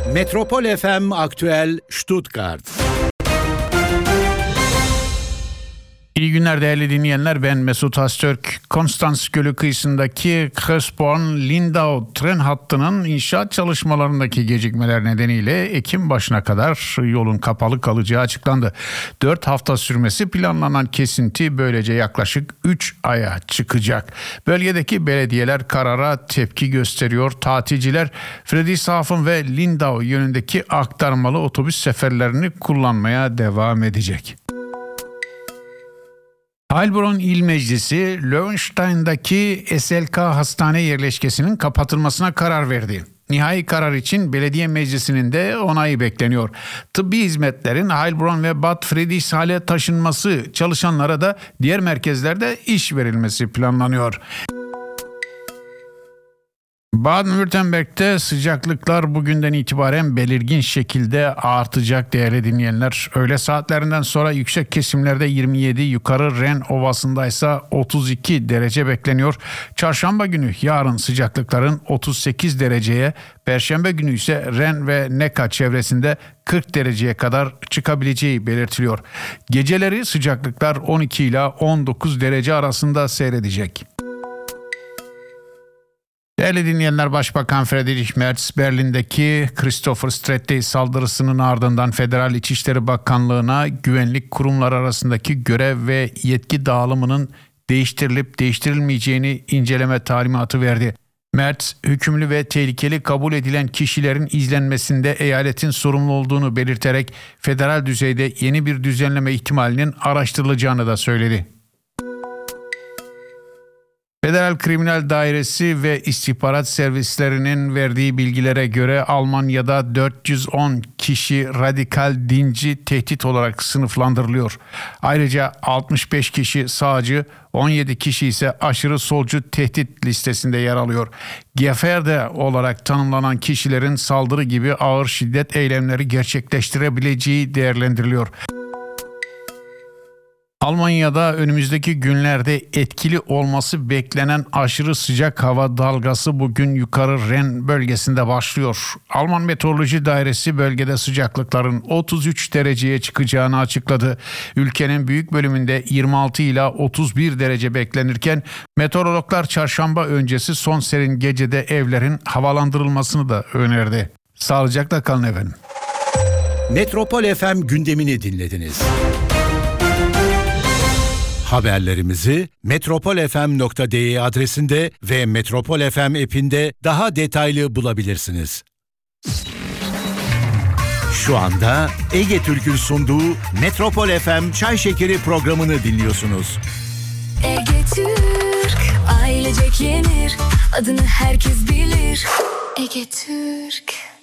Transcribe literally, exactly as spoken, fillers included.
Metropol F M Aktüel Stuttgart. İyi günler değerli dinleyenler, ben Mesut Astürk. Konstans Gölü kıyısındaki Krösborn-Lindau tren hattının inşaat çalışmalarındaki gecikmeler nedeniyle Ekim başına kadar yolun kapalı kalacağı açıklandı. dört hafta sürmesi planlanan kesinti böylece yaklaşık üç aya çıkacak. Bölgedeki belediyeler karara tepki gösteriyor. Tatilciler Friedrichshafen ve Lindau yönündeki aktarmalı otobüs seferlerini kullanmaya devam edecek. Heilbronn İl Meclisi, Löwenstein'daki S L K hastane yerleşkesinin kapatılmasına karar verdi. Nihai karar için belediye meclisinin de onayı bekleniyor. Tıbbi hizmetlerin Heilbronn ve Bad Friedrichshal'e taşınması, çalışanlara da diğer merkezlerde iş verilmesi planlanıyor. Baden-Württemberg'te sıcaklıklar bugünden itibaren belirgin şekilde artacak değerli dinleyenler. Öğle saatlerinden sonra yüksek kesimlerde yirmi yedi, yukarı Ren Ovası'nda ise otuz iki derece bekleniyor. Çarşamba günü yarın sıcaklıkların otuz sekiz dereceye, Perşembe günü ise Ren ve Neckar çevresinde kırk dereceye kadar çıkabileceği belirtiliyor. Geceleri sıcaklıklar on iki ila on dokuz derece arasında seyredecek. Değerli dinleyenler, Başbakan Friedrich Merz, Berlin'deki Christopher Stretti saldırısının ardından Federal İçişleri Bakanlığı'na güvenlik kurumları arasındaki görev ve yetki dağılımının değiştirilip değiştirilmeyeceğini inceleme talimatı verdi. Merz, hükümlü ve tehlikeli kabul edilen kişilerin izlenmesinde eyaletin sorumlu olduğunu belirterek federal düzeyde yeni bir düzenleme ihtimalinin araştırılacağını da söyledi. Federal Kriminal Dairesi ve istihbarat servislerinin verdiği bilgilere göre Almanya'da dört yüz on kişi radikal dinci tehdit olarak sınıflandırılıyor. Ayrıca altmış beş kişi sağcı, on yedi kişi ise aşırı solcu tehdit listesinde yer alıyor. Gefährder olarak tanımlanan kişilerin saldırı gibi ağır şiddet eylemleri gerçekleştirebileceği değerlendiriliyor. Almanya'da önümüzdeki günlerde etkili olması beklenen aşırı sıcak hava dalgası bugün yukarı Ren bölgesinde başlıyor. Alman Meteoroloji Dairesi bölgede sıcaklıkların otuz üç dereceye çıkacağını açıkladı. Ülkenin büyük bölümünde yirmi altı ila otuz bir derece beklenirken meteorologlar çarşamba öncesi son serin gecede evlerin havalandırılmasını da önerdi. Sağlıcakla kalın efendim. Metropol F M gündemini dinlediniz. Haberlerimizi metropol f m nokta d e adresinde ve Metropol F M app'inde daha detaylı bulabilirsiniz. Şu anda Ege Türk'ün sunduğu Metropol F M Çay Şekeri programını dinliyorsunuz. Ege Türk, ailecek yenir, adını herkes bilir. Ege Türk.